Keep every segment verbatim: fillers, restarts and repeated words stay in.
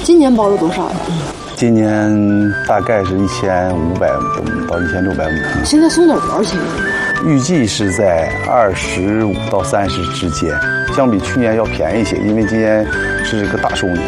今年包了多少呀？ 今年大概是一千五百亩到一千六百亩。 现在松子多少钱？ 预计是在二十五到三十之间，相比去年要便宜一些，因为今年是一个大收年。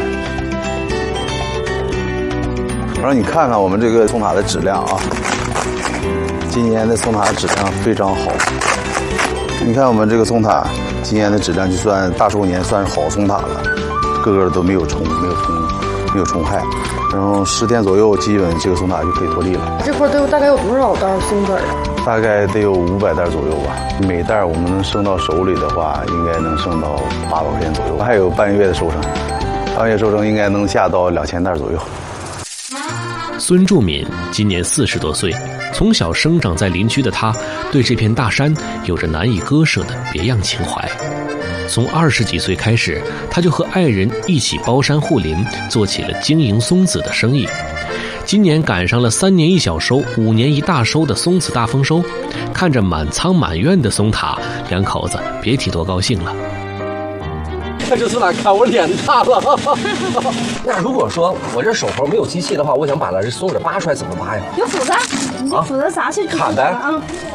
让你看看我们这个松塔的质量啊，今年的松塔质量非常好。你看我们这个松塔，今年的质量就算大收年，算是好松塔了，个个都没有虫，没有虫，没有虫害。然后十天左右，基本这个松塔就可以脱粒了。 这块都有大概有多少袋松子啊？ 大概得有五百袋左右吧。每袋我们能生到手里的话，应该能生到八百块钱左右，还有半月的收成，半月收成应该能下到两千袋左右。 孙柱敏今年四十多岁，从小生长在林区的他，对这片大山有着难以割舍的别样情怀。从二十几岁开始，他就和爱人一起包山护林，做起了经营松子的生意。今年赶上了三年一小收、五年一大收的松子大丰收，看着满仓满院的松塔，两口子别提多高兴了。 看这松塔，看我脸大了。那如果说我这手头没有机器的话，我想把这松子扒出来，怎么扒呀？ 有斧子，你这斧子撒去砍呗。 啊。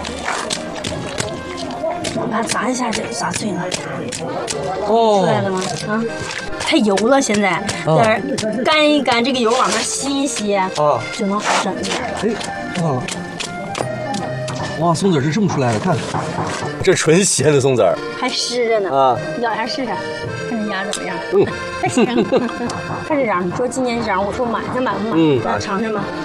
把它砸一下就砸碎了。 哦， 出来了吗？啊，太油了，现在在这儿干一干，这个油往那吸一吸啊，就能好整一点了。 哎，哇，哇，松子是这么出来的，看，这纯咸的松子儿， 还湿着呢啊！咬一下试试，看这芽怎么样？嗯，太香了。看这瓤，你说今年这瓤，我说满，它满不满？嗯，来尝尝吧。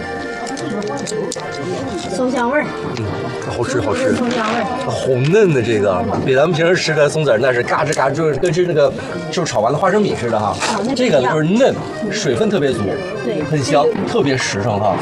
松香味儿， 嗯，好吃好吃， 松香味儿， 好嫩的这个，比咱们平时吃的松子那是嘎吱嘎吱，就是跟吃那个就是炒完的花生米似的哈。哦、这个就是嫩，水分特别足，对，很香，特别实诚哈。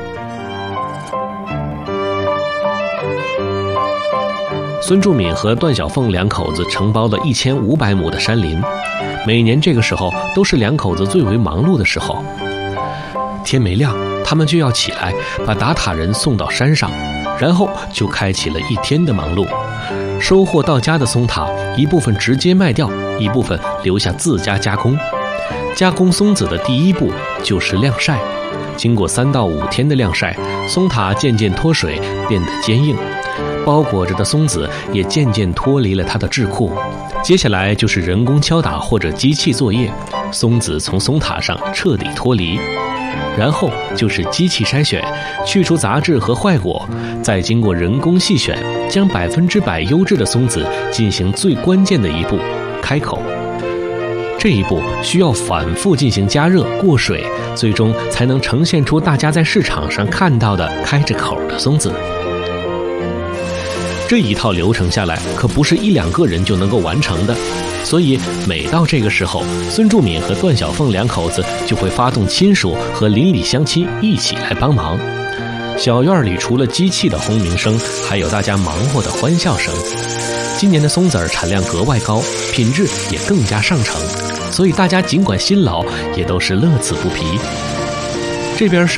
孙柱敏和段小凤两口子承包了一千五百亩的山林，每年这个时候都是两口子最为忙碌的时候。天没亮，他们就要起来，把打塔人送到山上，然后就开启了一天的忙碌。收获到家的松塔，一部分直接卖掉，一部分留下自家加工。加工松子的第一步就是晾晒，经过三到五天的晾晒，松塔渐渐脱水，变得坚硬，包裹着的松子也渐渐脱离了它的桎梏。接下来就是人工敲打或者机器作业，松子从松塔上彻底脱离。然后就是机器筛选，去除杂质和坏果，再经过人工细选，将百分之百优质的松子进行最关键的一步——开口。这一步需要反复进行加热、过水，最终才能呈现出大家在市场上看到的开着口的松子。这一套流程下来，可不是一两个人就能够完成的。所以每到这个时候，孙柱敏和段小凤两口子就会发动亲属和邻里乡亲一起来帮忙。小院里除了机器的轰鸣声，还有大家忙活的欢笑声。今年的松子儿产量格外高，品质也更加上乘，所以大家尽管辛劳，也都是乐此不疲。这边是